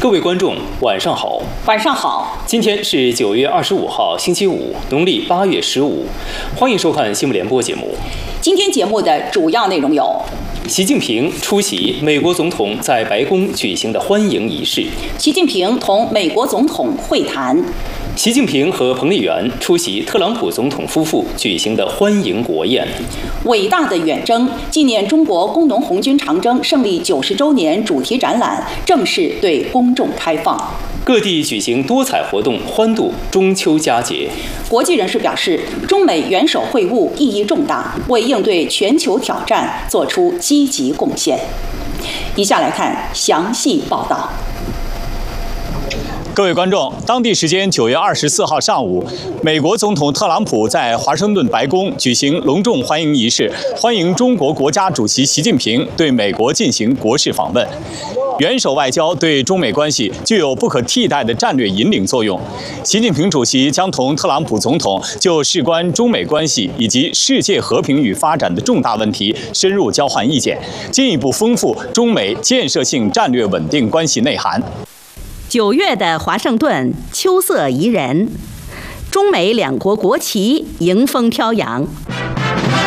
各位观众，晚上好。 晚上好。 今天是9月25号，星期五，农历8月15。欢迎收看新闻联播节目。 今天节目的主要内容有： 习近平出席美国总统在白宫举行的欢迎仪式； 习近平同美国总统会谈； 习近平和彭丽媛出席特朗普总统夫妇举行的欢迎国宴； 伟大的远征纪念中国工农红军长征胜利90周年主题展览正式对公众开放； 各地举行多彩活动，欢度中秋佳节。 国际人士表示，中美元首会晤意义重大，为应对全球挑战做出积极贡献。以下来看详细报道。 各位观众，当地时间9月24号上午，美国总统特朗普在华盛顿白宫举行隆重欢迎仪式，欢迎中国国家主席习近平对美国进行国事访问。元首外交对中美关系具有不可替代的战略引领作用。习近平主席将同特朗普总统就事关中美关系以及世界和平与发展的重大问题深入交换意见，进一步丰富中美建设性战略稳定关系内涵。 9月的华盛顿秋色宜人，中美两国国旗迎风飘扬，